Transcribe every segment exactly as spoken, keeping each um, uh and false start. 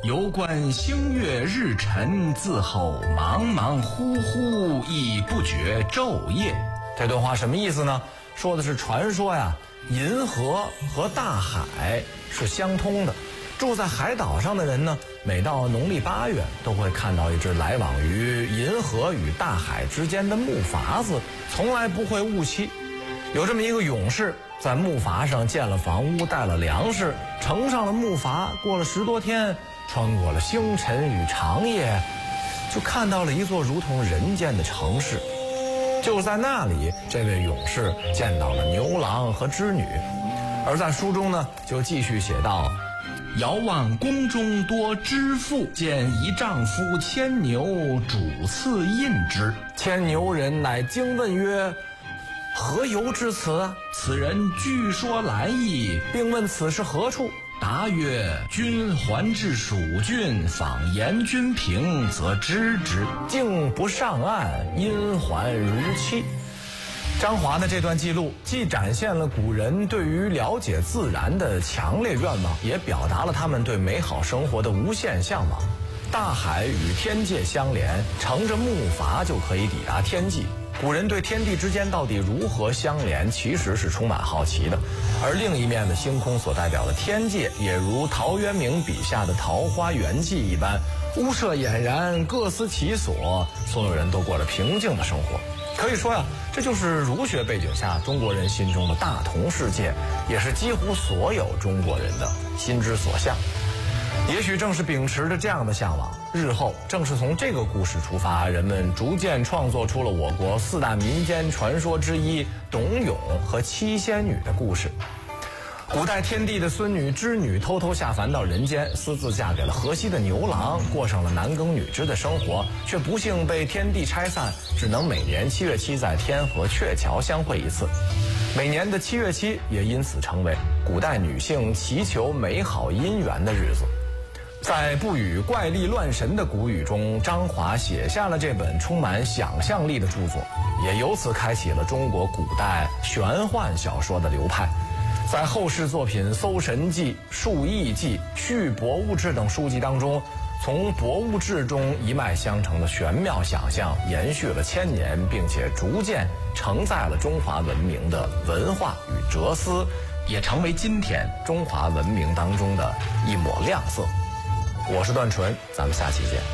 游观星月日辰，自后忙忙乎乎，亦不觉昼夜。 这段话什么意思呢？说的是传说呀，银河和大海是相通的。住在海岛上的人呢，每到农历八月都会看到一只来往于银河与大海之间的木筏子，从来不会误期。有这么一个勇士，在木筏上建了房屋，带了粮食，乘上了木筏，过了十多天，穿过了星辰与长夜，就看到了一座如同人间的城市。就在那里，这位勇士见到了牛郎和织女。而在书中呢，就继续写道： 遥望宫中多织妇，见一丈夫牵牛，主次印之。 牵牛人乃惊问曰：何由至此？ 此人据说来意， 并问此是何处。 答曰：君还至蜀郡，访严君平，则知之。 竟不上岸，因还如期。张华的这段记录既展现了古人对于了解自然的强烈愿望，也表达了他们对美好生活的无限向往。大海与天界相连，乘着木筏就可以抵达天际。古人对天地之间到底如何相连，其实是充满好奇的。而另一面的星空所代表的天界，也如陶渊明笔下的桃花源记一般，屋舍俨然，各司其所，所有人都过着平静的生活。可以说呀，这就是儒学背景下中国人心中的大同世界，也是几乎所有中国人的心之所向。也许正是秉持着这样的向往，日后正是从这个故事出发，人们逐渐创作出了我国四大民间传说之一董永和七仙女的故事。古代天帝的孙女织女偷偷下凡到人间，私自嫁给了河西的牛郎，过上了男耕女织的生活，却不幸被天帝拆散，只能每年七月七在天河鹊桥相会一次。每年的七月七也因此成为古代女性祈求美好姻缘的日子。在不语怪力乱神的古语中，张华写下了这本充满想象力的著作，也由此开启了中国古代玄幻小说的流派。在后世作品《搜神记》《述异记》《续博物志》等书籍当中，从博物志中一脉相承的玄妙想象延续了千年，并且逐渐承载了中华文明的文化与哲思，也成为今天中华文明当中的一抹亮色。我是段纯，咱们下期见。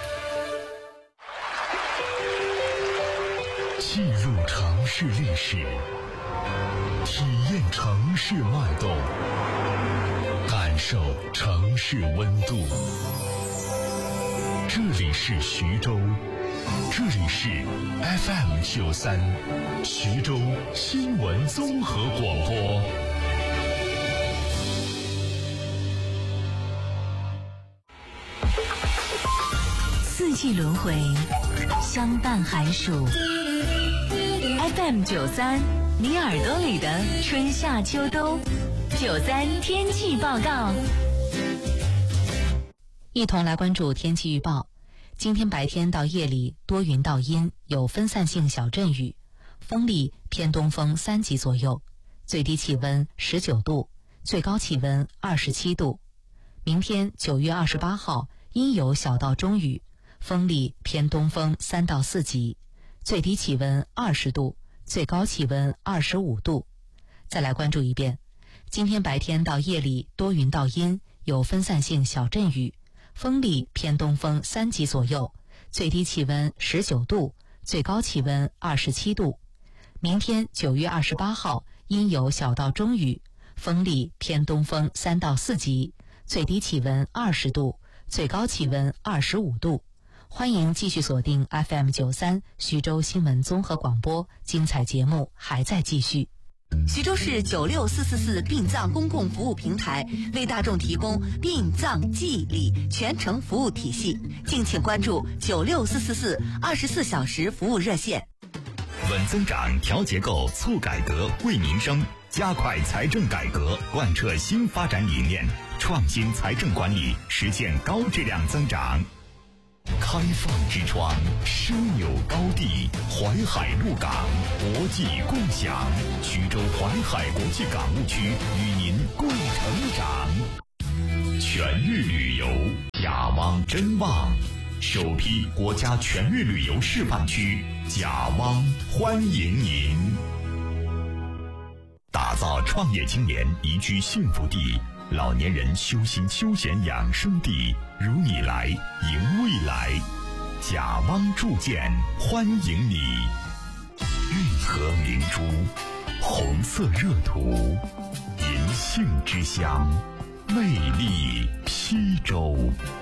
记录城市历史，体验城市脉动，感受城市温度。这里是徐州，这里是 F M 九三，徐州新闻综合广播。 四季轮回，相伴寒暑。F M 九三，你耳朵里的春夏秋冬。九三天气报告，一同来关注天气预报。今天白天到夜里多云到阴，有分散性小阵雨，风力偏东风三级左右，最低气温十九度，最高气温二十七度。明天九月二十八号阴有小到中雨，风力偏东风三到四级，最低气温二十度，最高气温二十五度。再来关注一遍，今天白天到夜里多云到阴，有分散性小阵雨，风力偏东风三级左右，最低气温十九度，最高气温二十七度。明天九月二十八号阴有小到中雨，风力偏东风三到四级，最低气温二十度，最高气温二十五度。欢迎继续锁定 F M 九三 徐州新闻综合广播，精彩节目还在继续。 徐州市九六四四四殡葬公共服务平台为大众提供殡葬祭礼全程服务体系，敬请关注九六四四四二十四小时服务热线。 稳增长、调结构、促改革、惠民生，加快财政改革，贯彻新发展理念，创新财政管理，实现高质量增长。开放之窗，枢纽高地，淮海陆港，国际共享。徐州淮海国际港务区与您共成长。全域旅游，亚真旺，首批国家全域旅游示范区，甲汪欢迎您。打造创业青年宜居幸福地，老年人修心休闲养生地，如你来迎未来。甲汪铸件欢迎你。运河明珠，红色热土，银杏之乡，魅力西周。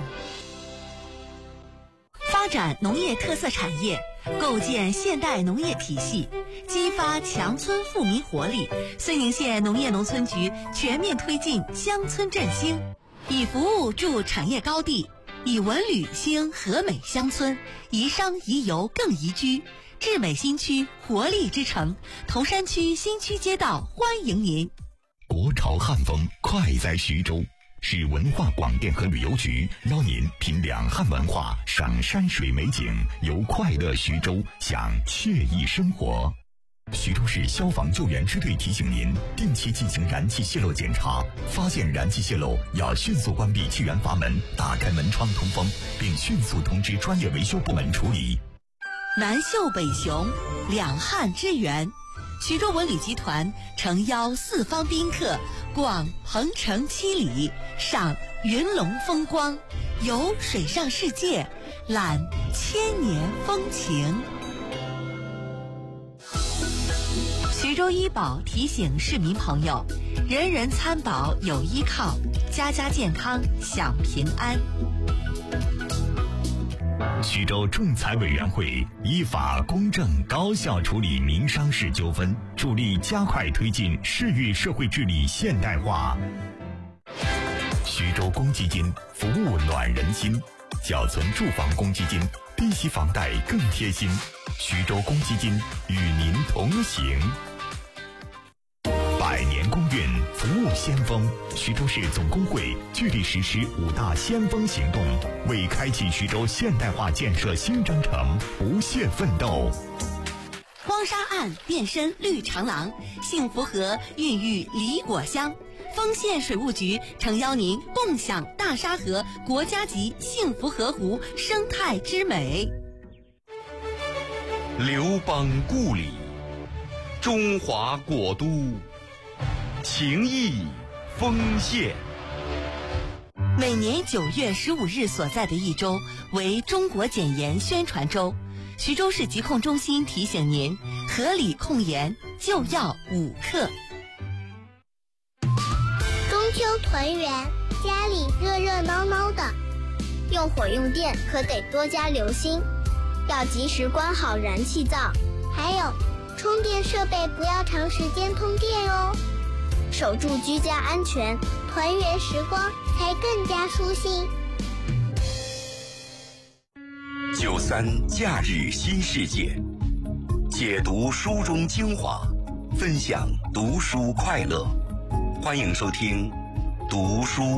发展农业特色产业，构建现代农业体系，激发强村富民活力。绥宁县农业农村局全面推进乡村振兴，以服务筑产业高地，以文旅兴和美乡村，宜商宜游更宜居。智美新区活力之城，铜山区新区街道欢迎您。 国潮汉风快在徐州，市文化广电和旅游局邀您品两汉文化，赏山水美景，游快乐徐州，享惬意生活。徐州市消防救援支队提醒您，定期进行燃气泄漏检查，发现燃气泄漏要迅速关闭气源阀门，打开门窗通风，并迅速通知专业维修部门处理。 南秀北雄，两汉之源。徐州文旅集团诚邀四方宾客逛鹏城七里，赏云龙风光，游水上世界，览千年风情。徐州医保提醒市民朋友，人人参保有依靠，家家健康享平安。 徐州仲裁委员会依法公正高效处理民商事纠纷，助力加快推进市域社会治理现代化。徐州公积金服务暖人心，缴存住房公积金，低息房贷更贴心。徐州公积金与您同行。百年公运服务先锋，徐州市总工会聚力实施五大先锋行动，为开启徐州现代化建设新征程不懈奋斗。 荒沙岸变身绿长廊，幸福河孕育梨果香。丰县水务局诚邀您共享大沙河国家级幸福河湖生态之美。 刘邦故里，中华国都，情谊丰县。 每年九月十五日所在的一周为中国检验宣传周，徐州市疾控中心提醒您，合理控盐就要五克。 中秋团圆，家里热热闹闹的，用火用电可得多加留心，要及时关好燃气灶，还有充电设备不要长时间通电哦。守住居家安全，团圆时光才更加舒心。 九三假日新世界，解读书中精华，分享读书快乐。欢迎收听读书。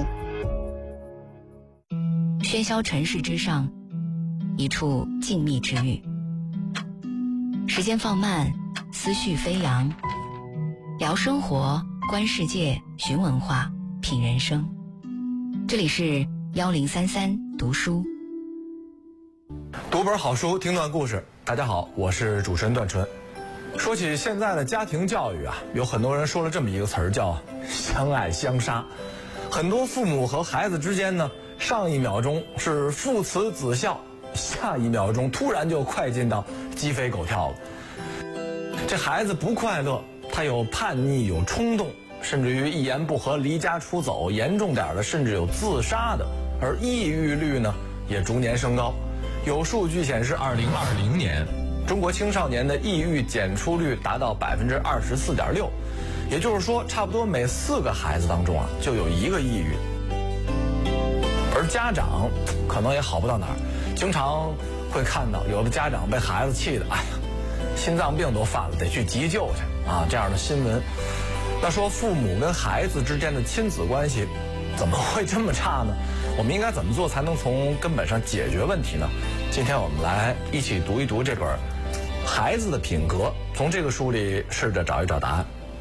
喧嚣尘世之上，一处静谧之域。时间放慢，思绪飞扬，聊生活，观世界，寻文化，品人生。这里是幺零三三读书， 读本好书，听段故事。大家好，我是主持人段纯。说起现在的家庭教育啊，有很多人说了这么一个词儿，叫相爱相杀。很多父母和孩子之间呢，上一秒钟是父慈子孝，下一秒钟突然就快进到鸡飞狗跳了。这孩子不快乐，他有叛逆，有冲动，甚至于一言不合离家出走，严重点的甚至有自杀的。而抑郁率呢也逐年升高。有数据显示，二零二零年中国青少年的抑郁检出率达到百分之二十四点六，也就是说，差不多每四个孩子当中啊，就有一个抑郁。而家长可能也好不到哪儿，经常会看到有的家长被孩子气的，哎呀，心脏病都犯了，得去急救去啊，这样的新闻。那说父母跟孩子之间的亲子关系怎么会这么差呢？我们应该怎么做才能从根本上解决问题呢？今天我们来一起读一读这本《孩子的品格》，从这个书里试着找一找答案。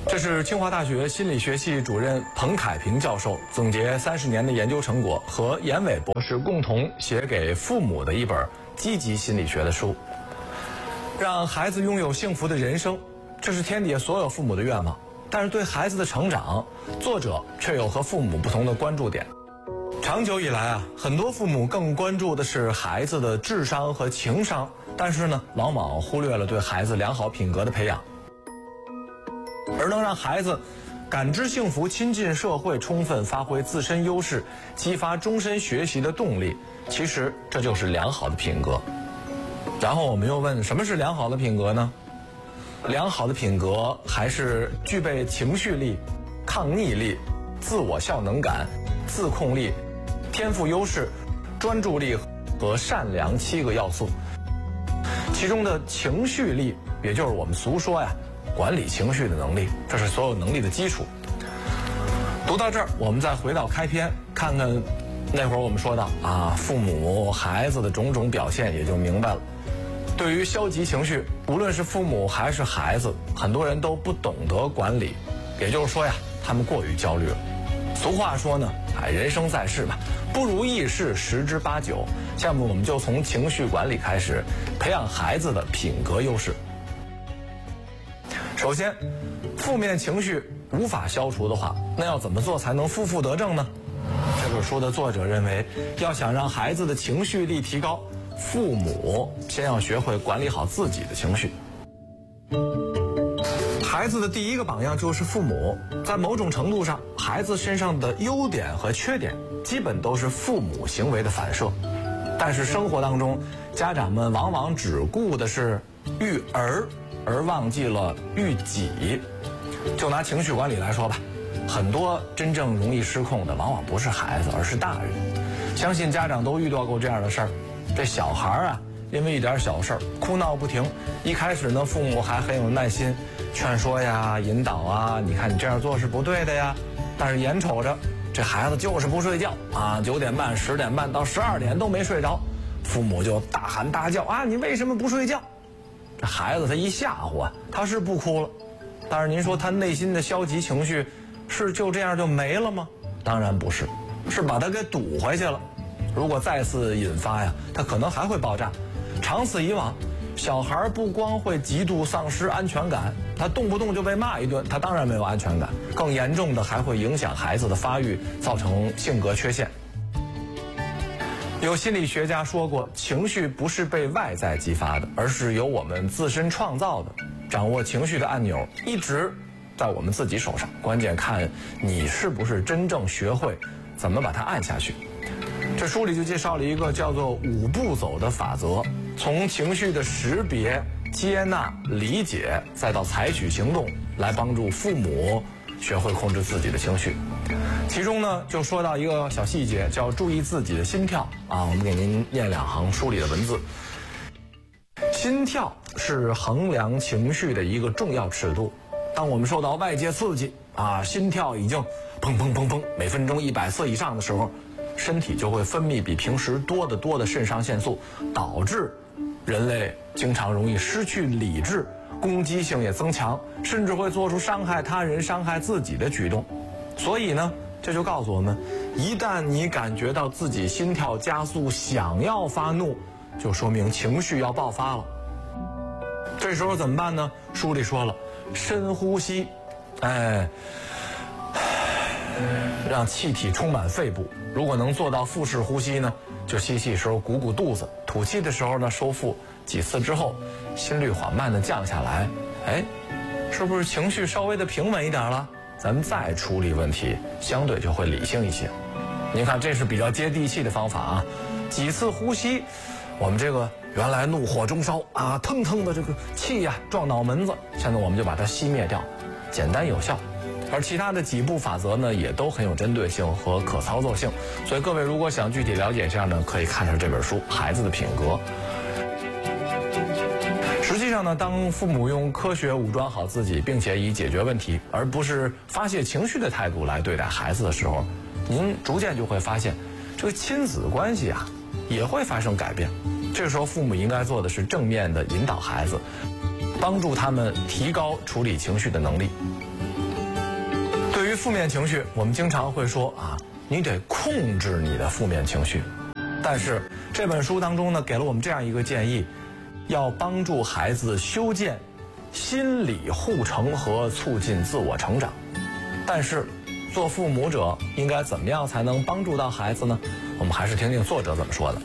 这是清华大学心理学系主任彭凯平教授总结三十年的研究成果和严伟博士共同写给父母的一本积极心理学的书。让孩子拥有幸福的人生，这是天底下所有父母的愿望。但是对孩子的成长，作者却有和父母不同的关注点。长久以来啊，很多父母更关注的是孩子的智商和情商，但是呢，往往忽略了对孩子良好品格的培养。而能让孩子感知幸福、亲近社会、充分发挥自身优势、激发终身学习的动力，其实这就是良好的品格。然后我们又问，什么是良好的品格呢？良好的品格还是具备情绪力、抗逆力、自我效能感、自控力、天赋优势、专注力和善良七个要素。其中的情绪力，也就是我们俗说呀，管理情绪的能力，这是所有能力的基础。读到这儿，我们再回到开篇，看看那会儿我们说到啊，父母孩子的种种表现，也就明白了。对于消极情绪，无论是父母还是孩子，很多人都不懂得管理，也就是说呀，他们过于焦虑了。俗话说呢，哎，人生在世嘛，不如意事十之八九。下面我们就从情绪管理开始，培养孩子的品格优势。首先，负面情绪无法消除的话，那要怎么做才能负负得正呢？这本书的作者认为，要想让孩子的情绪力提高，父母先要学会管理好自己的情绪。孩子的第一个榜样就是父母，在某种程度上，孩子身上的优点和缺点基本都是父母行为的反射。但是生活当中，家长们往往只顾的是育儿，而忘记了育己。就拿情绪管理来说吧，很多真正容易失控的往往不是孩子，而是大人。相信家长都遇到过这样的事儿，这小孩啊，因为一点小事儿哭闹不停，一开始呢，父母还很有耐心劝说呀、引导啊，你看你这样做是不对的呀。但是眼瞅着这孩子就是不睡觉啊，九点半、十点半到十二点都没睡着，父母就大喊大叫啊，你为什么不睡觉？这孩子他一吓唬啊，他是不哭了，但是您说他内心的消极情绪是就这样就没了吗？当然不是，是把他给堵回去了。如果再次引发呀，他可能还会爆炸。长此以往，小孩不光会极度丧失安全感，他动不动就被骂一顿，他当然没有安全感。更严重的还会影响孩子的发育，造成性格缺陷。有心理学家说过，情绪不是被外在激发的，而是由我们自身创造的。掌握情绪的按钮一直在我们自己手上，关键看你是不是真正学会怎么把它按下去。这书里就介绍了一个叫做五步走的法则，从情绪的识别、接纳、理解，再到采取行动，来帮助父母学会控制自己的情绪。其中呢，就说到一个小细节，叫注意自己的心跳啊。我们给您念两行书里的文字。心跳是衡量情绪的一个重要尺度。当我们受到外界刺激啊，心跳已经砰砰砰砰，每分钟一百次以上的时候，身体就会分泌比平时多得多的肾上腺素，导致人类经常容易失去理智，攻击性也增强，甚至会做出伤害他人、伤害自己的举动。所以呢，这就告诉我们，一旦你感觉到自己心跳加速，想要发怒，就说明情绪要爆发了。这时候怎么办呢？书里说了，深呼吸，哎，让气体充满肺部。如果能做到腹式呼吸呢，就吸气时候鼓鼓肚子，吐气的时候呢收腹，几次之后，心率缓慢的降下来，哎，是不是情绪稍微的平稳一点了？咱们再处理问题，相对就会理性一些。您看，这是比较接地气的方法啊。几次呼吸，我们这个原来怒火中烧啊，腾腾的这个气呀、啊、撞脑门子，现在我们就把它熄灭掉，简单有效。而其他的几步法则呢，也都很有针对性和可操作性。所以各位如果想具体了解一下呢，可以看看这本书《孩子的品格》。实际上呢，当父母用科学武装好自己，并且以解决问题而不是发泄情绪的态度来对待孩子的时候，您逐渐就会发现，这个亲子关系啊也会发生改变。这个时候父母应该做的是正面的引导孩子，帮助他们提高处理情绪的能力。 负面情绪，我们经常会说啊，你得控制你的负面情绪。但是这本书当中呢，给了我们这样一个建议，要帮助孩子修建心理护城河，促进自我成长。但是做父母者应该怎么样才能帮助到孩子呢？我们还是听听作者怎么说的。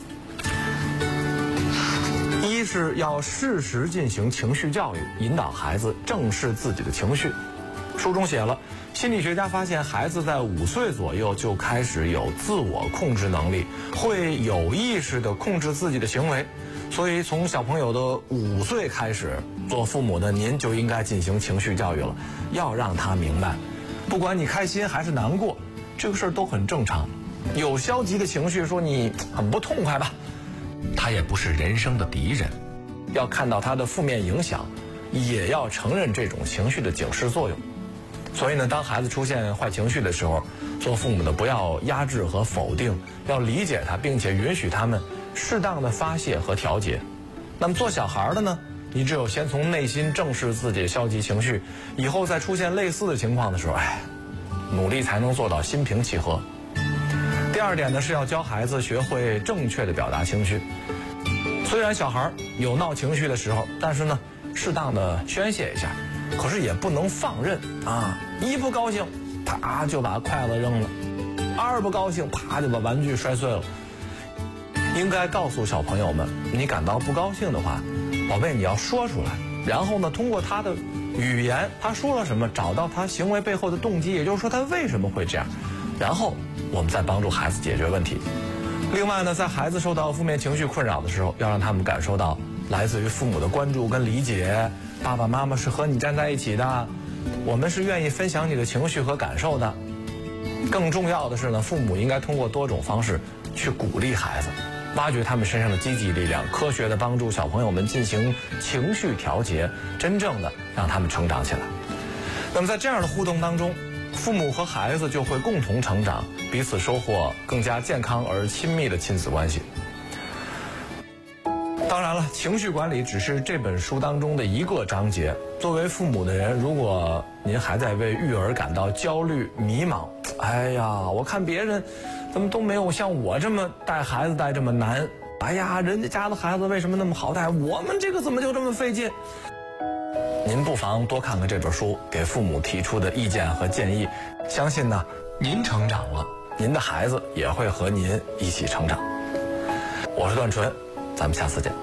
一是要适时进行情绪教育，引导孩子正视自己的情绪。书中写了，心理学家发现孩子在五岁左右就开始有自我控制能力，会有意识地控制自己的行为。所以从小朋友的五岁开始，做父母的您就应该进行情绪教育了，要让他明白，不管你开心还是难过，这个事儿都很正常。有消极的情绪，说你很不痛快吧， 他也不是人生的敌人。 要看到他的负面影响，也要承认这种情绪的警示作用。所以呢，当孩子出现坏情绪的时候，做父母的不要压制和否定，要理解他，并且允许他们适当的发泄和调节。那么做小孩的呢，你只有先从内心正视自己的消极情绪，以后再出现类似的情况的时候，哎，努力才能做到心平气和。第二点呢，是要教孩子学会正确的表达情绪。虽然小孩有闹情绪的时候，但是呢，适当的宣泄一下，可是也不能放任啊！一不高兴，啪就把筷子扔了；二不高兴，啪就把玩具摔碎了。应该告诉小朋友们，你感到不高兴的话，宝贝，你要说出来，然后呢，通过他的语言，他说了什么，找到他行为背后的动机，也就是说他为什么会这样，然后我们再帮助孩子解决问题。另外呢，在孩子受到负面情绪困扰的时候，要让他们感受到来自于父母的关注跟理解，爸爸妈妈是和你站在一起的，我们是愿意分享你的情绪和感受的。更重要的是呢，父母应该通过多种方式去鼓励孩子，挖掘他们身上的积极力量，科学的帮助小朋友们进行情绪调节，真正的让他们成长起来。那么在这样的互动当中，父母和孩子就会共同成长，彼此收获更加健康而亲密的亲子关系。当然了，情绪管理只是这本书当中的一个章节。作为父母的人，如果您还在为育儿感到焦虑迷茫，哎呀，我看别人怎么都没有像我这么带孩子带这么难，哎呀，人家家的孩子为什么那么好带，我们这个怎么就这么费劲？您不妨多看看这本书给父母提出的意见和建议，相信呢，您成长了，您的孩子也会和您一起成长。我是段纯，咱们下次见。